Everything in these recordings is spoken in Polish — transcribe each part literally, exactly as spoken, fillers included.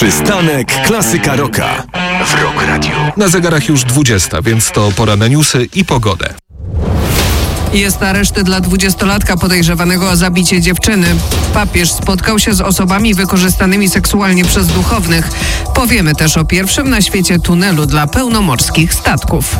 Przystanek Klasyka Rocka w Rock Radio. Na zegarach już dwudziesta, więc to pora na newsy i pogodę. Jest areszt dla dwudziestolatka podejrzewanego o zabicie dziewczyny. Papież spotkał się z osobami wykorzystanymi seksualnie przez duchownych. Powiemy też o pierwszym na świecie tunelu dla pełnomorskich statków.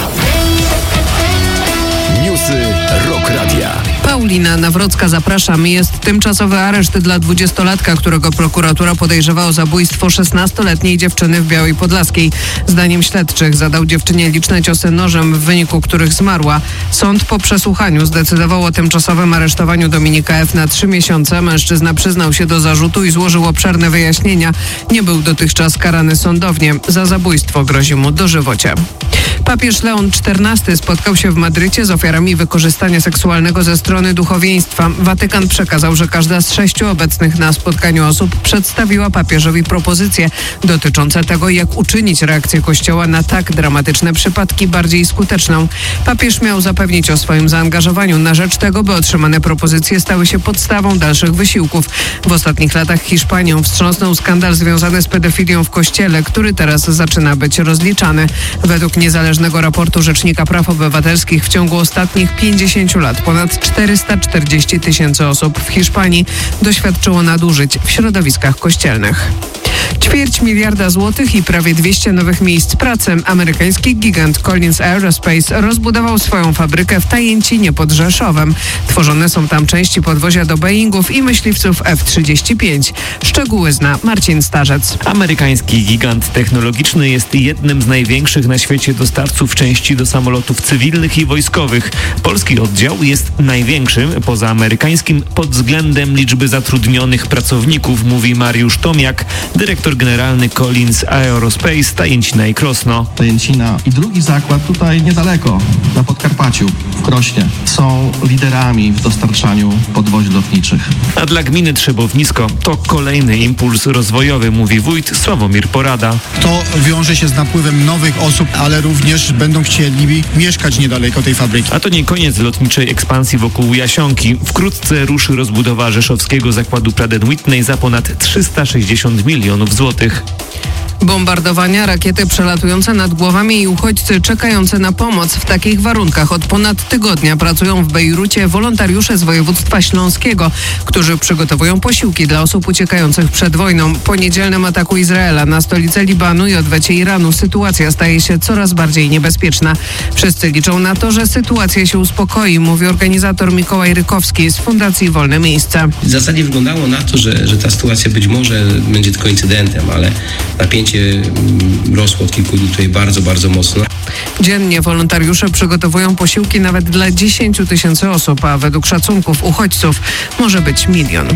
Newsy Rock Radia. Paulina Nawrocka, zapraszam. Jest tymczasowy areszt dla dwudziestolatka, którego prokuratura podejrzewa o zabójstwo szesnastoletniej dziewczyny w Białej Podlaskiej. Zdaniem śledczych zadał dziewczynie liczne ciosy nożem, w wyniku których zmarła. Sąd po przesłuchaniu zdecydował o tymczasowym aresztowaniu Dominika F. na trzy miesiące. Mężczyzna przyznał się do zarzutu i złożył obszerne wyjaśnienia. Nie był dotychczas karany sądownie. Za zabójstwo grozi mu dożywocie. Papież Leon czternasty spotkał się w Madrycie z ofiarami wykorzystania seksualnego ze strony duchowieństwa. Watykan przekazał, że każda z sześciu obecnych na spotkaniu osób przedstawiła papieżowi propozycje dotyczące tego, jak uczynić reakcję Kościoła na tak dramatyczne przypadki bardziej skuteczną. Papież miał zapewnić o swoim zaangażowaniu na rzecz tego, by otrzymane propozycje stały się podstawą dalszych wysiłków. W ostatnich latach Hiszpanią wstrząsnął skandal związany z pedofilią w Kościele, który teraz zaczyna być rozliczany. Według niezależnego raportu Rzecznika Praw Obywatelskich w ciągu ostatnich pięćdziesięciu lat ponad czterysta czterdzieści tysięcy osób w Hiszpanii doświadczyło nadużyć w środowiskach kościelnych. Ćwierć miliarda złotych i prawie dwieście nowych miejsc pracy. Amerykański gigant Collins Aerospace rozbudował swoją fabrykę w Tajęcinie pod Rzeszowem. Tworzone są tam części podwozia do Boeingów i myśliwców F trzydzieści pięć. Szczegóły zna Marcin Starzec. Amerykański gigant technologiczny jest jednym z największych na świecie dostawców części do samolotów cywilnych i wojskowych. Polski oddział jest największym poza amerykańskim pod względem liczby zatrudnionych pracowników, mówi Mariusz Tomiak, dyrektor generalny Collins Aerospace Tajęcina i Krosno. Tajęcina i drugi zakład tutaj niedaleko, na Podkarpaciu, w Krośnie, są liderami w dostarczaniu podwozi lotniczych. A dla gminy Trzebownisko to kolejny impuls rozwojowy, mówi wójt Sławomir Porada. To wiąże się z napływem nowych osób, ale również będą chcieli mieszkać niedaleko tej fabryki. A to nie koniec lotniczej ekspansji wokół Jasionki. Wkrótce ruszy rozbudowa rzeszowskiego zakładu Pratt and Whitney za ponad trzysta sześćdziesiąt milionów złotych. Bombardowania, rakiety przelatujące nad głowami i uchodźcy czekający na pomoc. W takich warunkach od ponad tygodnia pracują w Bejrucie wolontariusze z województwa śląskiego, którzy przygotowują posiłki dla osób uciekających przed wojną. Po niedzielnym ataku Izraela na stolicę Libanu i odwecie Iranu sytuacja staje się coraz bardziej niebezpieczna. Wszyscy liczą na to, że sytuacja się uspokoi, mówi organizator Mikołaj Rykowski z Fundacji Wolne Miejsca. W zasadzie wyglądało na to, że, że ta sytuacja być może będzie tylko incydentem, ale napięcie rosło od kilku dni tutaj bardzo, bardzo mocno. Dziennie wolontariusze przygotowują posiłki nawet dla dziesięciu tysięcy osób, a według szacunków uchodźców może być milion.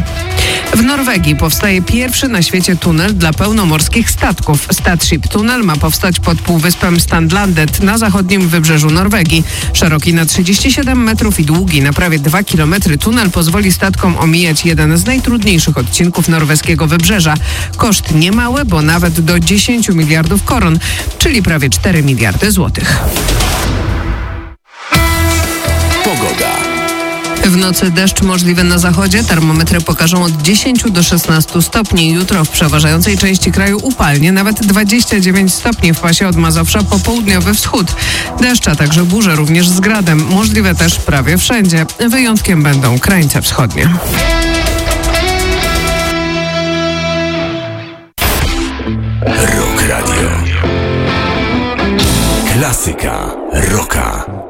W Norwegii powstaje pierwszy na świecie tunel dla pełnomorskich statków. Statship Tunnel ma powstać pod półwyspem Strandlandet na zachodnim wybrzeżu Norwegii. Szeroki na trzydzieści siedem metrów i długi na prawie dwa kilometry tunel pozwoli statkom omijać jeden z najtrudniejszych odcinków norweskiego wybrzeża. Koszt niemały, bo nawet do dziesięciu miliardów koron, czyli prawie cztery miliardy złotych. Pogoda. W nocy deszcz możliwy na zachodzie. Termometry pokażą od dziesięciu do szesnastu stopni. Jutro w przeważającej części kraju upalnie, nawet dwadzieścia dziewięć stopni w pasie od Mazowsza po południowy wschód. Deszcz, a także burze również z gradem. Możliwe też prawie wszędzie. Wyjątkiem będą krańce wschodnie. Rock Radio. Klasyka Rocka.